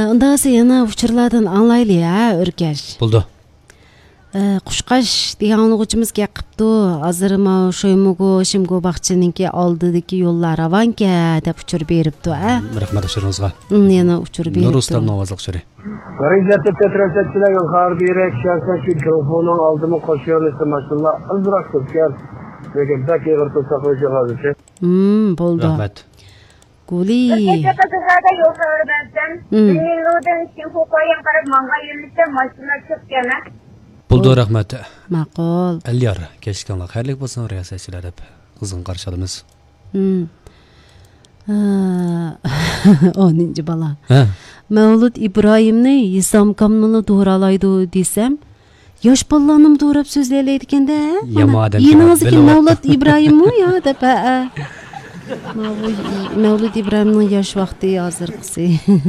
Unda yana uçurlardan anlaylı ya Örkeş. Buldu. Kuşkaş degan anlıgıcımızga qıptı. Hazır ma şoymugu, şimgu bakçınınki aldıdaki yollar avanke dep uçur beripti ha. Rahmat aşırınızga. Yana uçur beripti. Nur ustam novazlık şöyle. Garizatı petrosatçılar yukarı diyerek şahsen şu mikrofonun aldığımı koşuyor maşallah. Azrak Türkiye. Peki belki yırtılsa koyacağız işte. Buldu. Rahmat. Guli. Ketika kesada yollar benden. Dinlodan şimdi koyan karab manga yürüyüşte maşallah çok gene. Buldu rahmat. Maqul. Elyar keşkanlar. Hayırlı olsun riyasatçılar hep. Kızın karşıladınız. 10. bala. Ha. Mevlud İbrahimni İslam kamını doğralaydı desem, yaş ballanım doğrap sözleyeleydi ekan da. Ya madem ki Yeninizdeki bilib Mevlud İbrahim mi ya dep Mevlud İbrahimning yaş vaqti hozirgisi.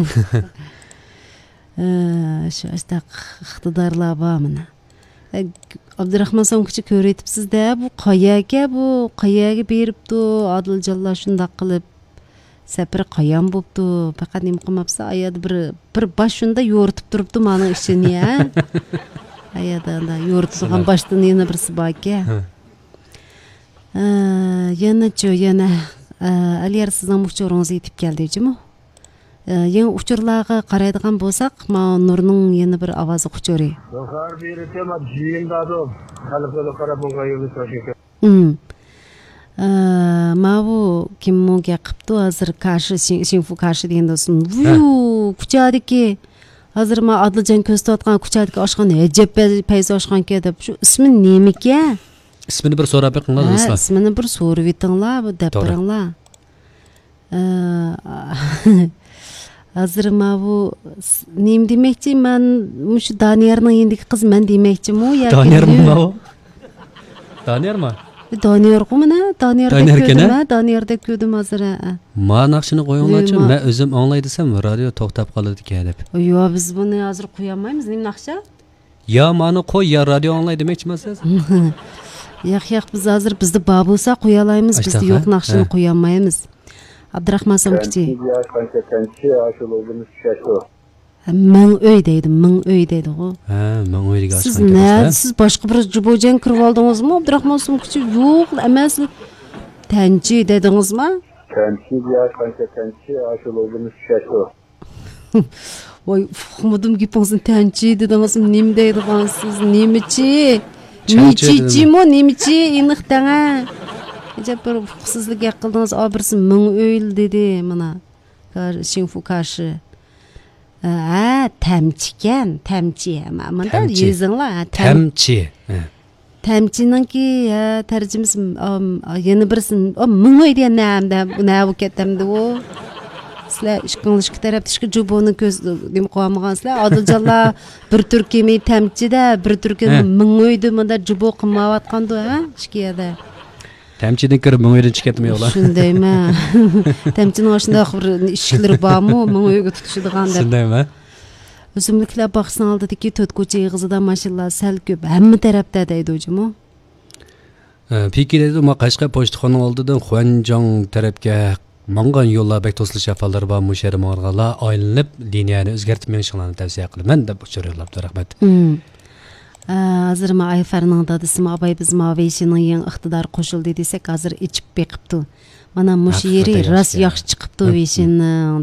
Şu asta iqtidarlar var mana. Abdurrahman Somkichi ko'raytibsiz-da, bu qayaga beribdi, Adiljonlar shundoq qilib sapir qayan bo'pti, faqat nima qilmabsa, ayada bir bosh shunda yo'ritib turibdi mani ishini ya. Ayada yo'ritilgan boshdan yana birsi bor ekan. Yana Aliyar sizning uchuringiz yetib keldi-mi? Yana uçurlarga qaraydigan bo'lsak, ma Nurning yana bir ovozi uçuri. Yukarı diyerek ama cihindado. Kalıplı karab manga yürüyüşte. Ma bu kimmoga qipti hozir qarshi Shinfu qarshi degan do'stim. Kuchadiki hozir ma Adiljon ko'z tutgan kuchadiki oshxona ajab payza oshxonga deb shu ismi nima ekan? İsmini bir so'rab beqinglar. Ismini bir so'rab etinglar, bu deb biringlar. Hazır ma bu neyim demekçi ben şu Daniyar'ın yendeki kız ben demekçi mu ya? Daniyar mı o? Daniyar mı? Daniyar mı ne? Daniyar'da gördüm ha? Daniyar'da gördüm hazır ha. Ma naqshini qo'yinglarchi, men o'zim anglay desam radio to'xtab qoladi ekan deb. Yo biz buni hozir qo'yamaymiz, nima naqsha? Ya mani qo'y, ya radio anglay demoqchimisiz? Yo'q, biz hozir bizni bor bo'lsa qo'ya olamiz, bizda yo'q naqshini qo'ya olmaymiz. Abdurrahman Somkichi. Ming uy deydi o. Ha, ming uy degan. Siz boshqa bir jubojan kirib oldingizmi? Abdurrahman Somkichi yo'q, emas. Tanchi dedingizmi? Tanchi aşıl olduğumuz şaşo. Voy, uqmadim gapingizni tanchi dedingizmi? Nima deydigansiz? Nemichi? Michi-mo, nemichi? Iniqtanga. Acaba bir huquqsizlik qildingiz, birisi ming o'yil dedi mana. Shinfu qarshi. Tamchi. Mana yezinglar, Tamchi. Tamchininki tarjimasi yana birisi ming o'y degan nima bu ketdimdi u. Sizlar ishqilishki tarafda ishqi juboni ko'z deb qo'yamaysizlar. Adiljonlar bir turkimi tamchida, bir turkimi ming o'ydi mana jubo qilmayotgandi ha, ishkiyada. Tamchidan kirib ming o'ydan chiqatmaylar. Shundaymi? Tamchining shunday bir ishlari bormi? Ming o'yga tutishadigan deb. Shundaymi? O'simliklar bog'sining oldidagi to'rt ko'cha yig'izida mashinlar sal ko'p, hamma tarafda deydi o'jimi. Pikida ma Qashqa pochtaxonaning oldidan Xuanjong tarafga mangan yo'llar bek to'silish shafarlar bor, mushari morg'alar aylanib, liniyani o'zgartib menishlarni tavsiya qilaman deb uchiryapti. Rahmat. Hozir ma Ayfarning dadisi Abay biz Maveshining yang iqtidor qo'shildi desak, hozir ichib beqibdi. Mana mush yeri ras yaxshi chiqibdi Veshinning